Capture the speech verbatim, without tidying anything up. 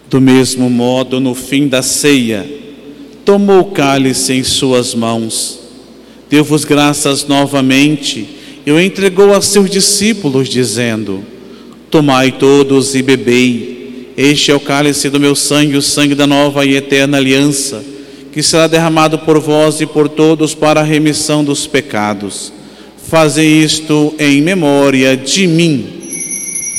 Do mesmo modo, no fim da ceia, tomou o cálice em suas mãos, deu-vos graças novamente e o entregou a seus discípulos, dizendo: tomai todos e bebei, este é o cálice do meu sangue, o sangue da nova e eterna aliança, que será derramado por vós e por todos para a remissão dos pecados. Fazei isto em memória de mim.